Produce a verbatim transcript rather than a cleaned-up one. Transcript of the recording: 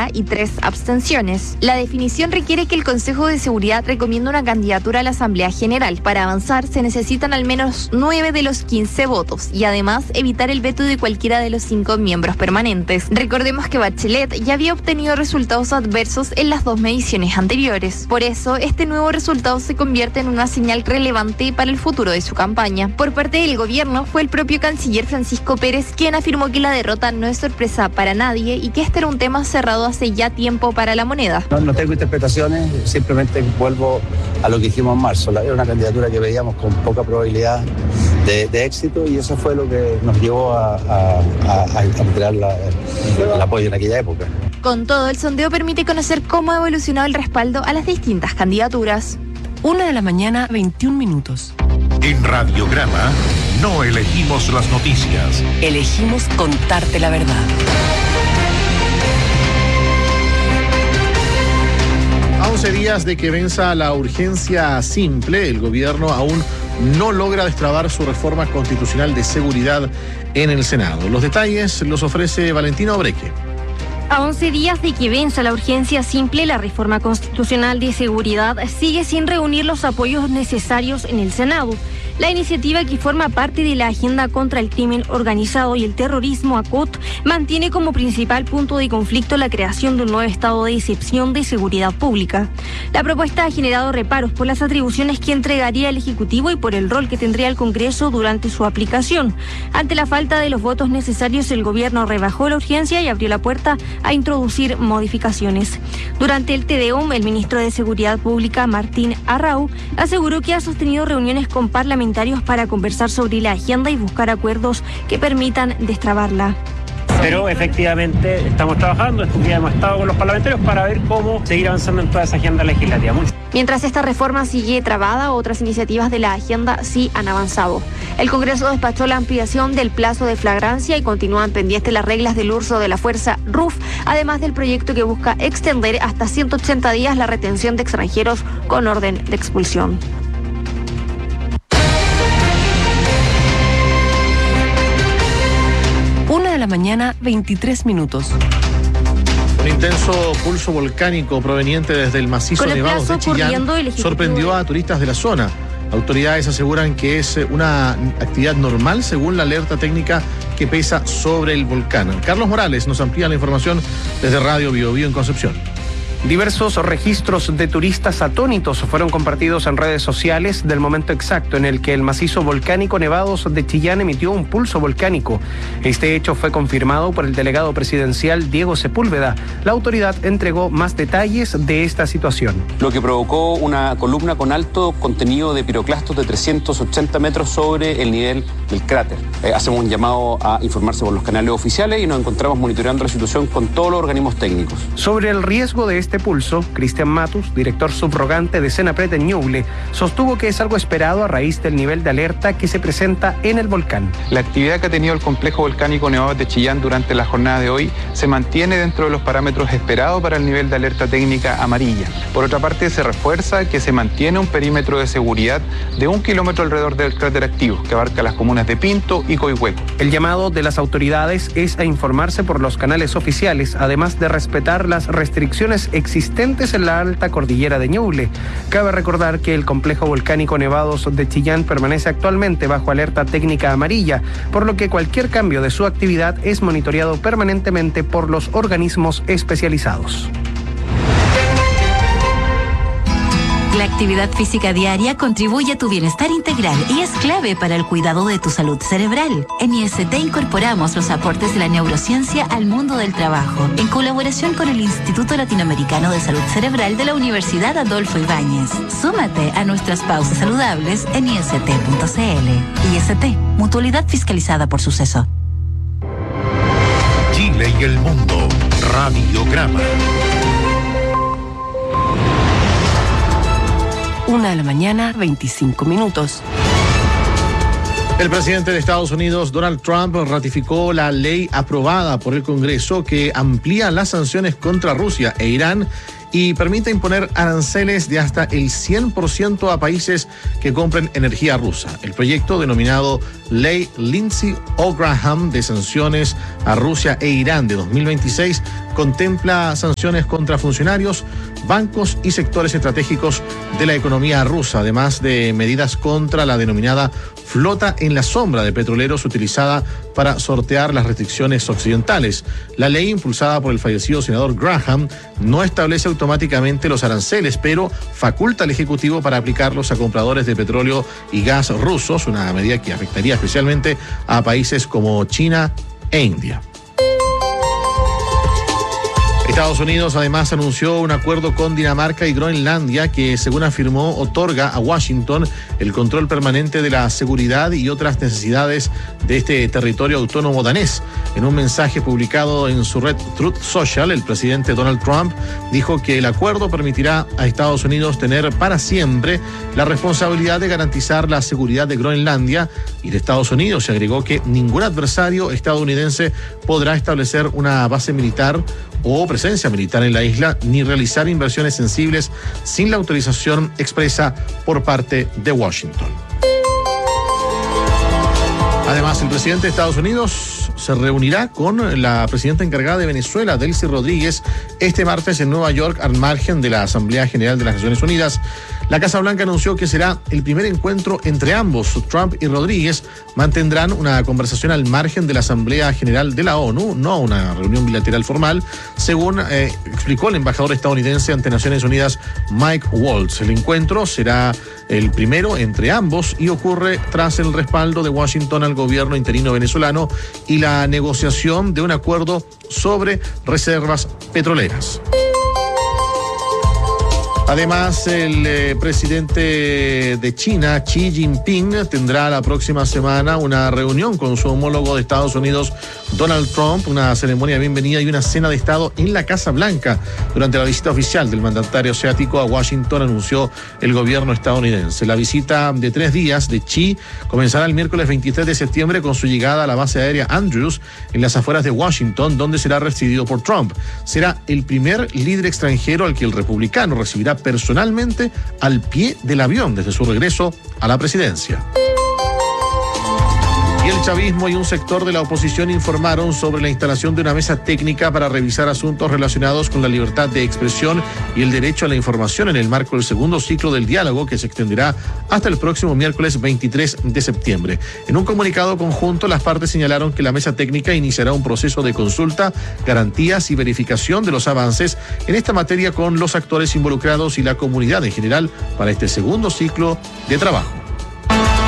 contra y tres abstenciones. La definición requiere que el Consejo de Seguridad recomiende una candidatura a la Asamblea General. Para avanzar se necesitan al menos nueve de los quince votos y además evitar el veto de cualquiera de los cinco miembros permanentes. Recordemos que Bachelet ya había obtenido resultados adversos en las dos mediciones anteriores. Por eso, este nuevo resultado se convierte en una señal relevante para el futuro de su campaña. Por parte del gobierno, fue el propio canciller Francisco Pérez quien afirmó que la derrota no es sorpresa para nadie y que este era un tema cerrado hace ya tiempo para la moneda. No, no tengo interpretaciones, simplemente vuelvo a lo que dijimos en marzo. Era una candidatura que veíamos con poca probabilidad de, de éxito y eso fue lo que nos llevó a, a, a, a entregar la, el apoyo en aquella época. Con todo, el sondeo permite conocer cómo ha evolucionado el respaldo a las distintas candidaturas. Una de la mañana, veintiún minutos. En Radiograma no elegimos las noticias. Elegimos contarte la verdad. A once días de que venza la urgencia simple, el gobierno aún no logra destrabar su reforma constitucional de seguridad en el Senado. Los detalles los ofrece Valentina Obreque. A once días de que venza la urgencia simple, la reforma constitucional de seguridad sigue sin reunir los apoyos necesarios en el Senado. La iniciativa, que forma parte de la agenda contra el crimen organizado y el terrorismo, A C O T, mantiene como principal punto de conflicto la creación de un nuevo estado de excepción de seguridad pública. La propuesta ha generado reparos por las atribuciones que entregaría el Ejecutivo y por el rol que tendría el Congreso durante su aplicación. Ante la falta de los votos necesarios, el gobierno rebajó la urgencia y abrió la puerta a introducir modificaciones. Durante el Te Deum, el ministro de Seguridad Pública, Martín Arrau, aseguró que ha sostenido reuniones con parlamentarios para conversar sobre la agenda y buscar acuerdos que permitan destrabarla. Pero efectivamente estamos trabajando, estos días hemos estado con los parlamentarios para ver cómo seguir avanzando en toda esa agenda legislativa. Mientras esta reforma sigue trabada, otras iniciativas de la agenda sí han avanzado. El Congreso despachó la ampliación del plazo de flagrancia y continúan pendientes las reglas del uso de la fuerza R U F, además del proyecto que busca extender hasta ciento ochenta días la retención de extranjeros con orden de expulsión. Una de la mañana, veintitrés minutos. Un intenso pulso volcánico proveniente desde el macizo Nevados de Chillán sorprendió a turistas de la zona. Autoridades aseguran que es una actividad normal según la alerta técnica que pesa sobre el volcán. Carlos Morales nos amplía la información desde Radio Bio Bio en Concepción. Diversos registros de turistas atónitos fueron compartidos en redes sociales del momento exacto en el que el macizo volcánico Nevados de Chillán emitió un pulso volcánico. Este hecho fue confirmado por el delegado presidencial Diego Sepúlveda. La autoridad entregó más detalles de esta situación. Lo que provocó una columna con alto contenido de piroclastos de trescientos ochenta metros sobre el nivel del cráter. Eh, hacemos un llamado a informarse por los canales oficiales y nos encontramos monitoreando la situación con todos los organismos técnicos. Sobre el riesgo de este pulso, Cristian Matus, director subrogante de Senapred en Ñuble, sostuvo que es algo esperado a raíz del nivel de alerta que se presenta en el volcán. La actividad que ha tenido el complejo volcánico Nevados de Chillán durante la jornada de hoy se mantiene dentro de los parámetros esperados para el nivel de alerta técnica amarilla. Por otra parte, se refuerza que se mantiene un perímetro de seguridad de un kilómetro alrededor del cráter activo, que abarca las comunas de Pinto y Coihueco. El llamado de las autoridades es a informarse por los canales oficiales, además de respetar las restricciones existentes en la alta cordillera de Ñuble. Cabe recordar que el complejo volcánico Nevados de Chillán permanece actualmente bajo alerta técnica amarilla, por lo que cualquier cambio de su actividad es monitoreado permanentemente por los organismos especializados. La actividad física diaria contribuye a tu bienestar integral y es clave para el cuidado de tu salud cerebral. En I S T incorporamos los aportes de la neurociencia al mundo del trabajo, en colaboración con el Instituto Latinoamericano de Salud Cerebral de la Universidad Adolfo Ibáñez. Súmate a nuestras pausas saludables en I S T punto C L. I S T, mutualidad fiscalizada por Suceso. Chile y el mundo. Radiograma. Una de la mañana, veinticinco minutos. El presidente de Estados Unidos, Donald Trump, ratificó la ley aprobada por el Congreso que amplía las sanciones contra Rusia e Irán y permite imponer aranceles de hasta el cien por ciento a países que compren energía rusa. El proyecto, denominado Ley Lindsey Graham de sanciones a Rusia e Irán de dos mil veintiséis, contempla sanciones contra funcionarios, bancos y sectores estratégicos de la economía rusa, además de medidas contra la denominada flota en la sombra de petroleros utilizada para sortear las restricciones occidentales. La ley, impulsada por el fallecido senador Graham, no establece automáticamente los aranceles, pero faculta al Ejecutivo para aplicarlos a compradores de petróleo y gas rusos, una medida que afectaría especialmente a países como China e India. Estados Unidos además anunció un acuerdo con Dinamarca y Groenlandia que, según afirmó, otorga a Washington el control permanente de la seguridad y otras necesidades de este territorio autónomo danés. En un mensaje publicado en su red Truth Social, el presidente Donald Trump dijo que el acuerdo permitirá a Estados Unidos tener para siempre la responsabilidad de garantizar la seguridad de Groenlandia y de Estados Unidos. Se agregó que ningún adversario estadounidense podrá establecer una base militar o presencia militar en la isla, ni realizar inversiones sensibles sin la autorización expresa por parte de Washington. Además, el presidente de Estados Unidos se reunirá con la presidenta encargada de Venezuela, Delcy Rodríguez, este martes en Nueva York, al margen de la Asamblea General de las Naciones Unidas. La Casa Blanca anunció que será el primer encuentro entre ambos. Trump y Rodríguez mantendrán una conversación al margen de la Asamblea General de la ONU, no una reunión bilateral formal, según eh, explicó el embajador estadounidense ante Naciones Unidas, Mike Waltz. El encuentro será el primero entre ambos y ocurre tras el respaldo de Washington al gobierno interino venezolano y la negociación de un acuerdo sobre reservas petroleras. Además, el eh, presidente de China, Xi Jinping, tendrá la próxima semana una reunión con su homólogo de Estados Unidos, Donald Trump, una ceremonia de bienvenida y una cena de Estado en la Casa Blanca. Durante la visita oficial del mandatario asiático a Washington, anunció el gobierno estadounidense. La visita de tres días de Xi comenzará el miércoles veintitrés de septiembre con su llegada a la base aérea Andrews en las afueras de Washington, donde será recibido por Trump. Será el primer líder extranjero al que el republicano recibirá personalmente al pie del avión desde su regreso a la presidencia. Y el chavismo y un sector de la oposición informaron sobre la instalación de una mesa técnica para revisar asuntos relacionados con la libertad de expresión y el derecho a la información en el marco del segundo ciclo del diálogo, que se extenderá hasta el próximo miércoles veintitrés de septiembre. En un comunicado conjunto, las partes señalaron que la mesa técnica iniciará un proceso de consulta, garantías y verificación de los avances en esta materia con los actores involucrados y la comunidad en general para este segundo ciclo de trabajo.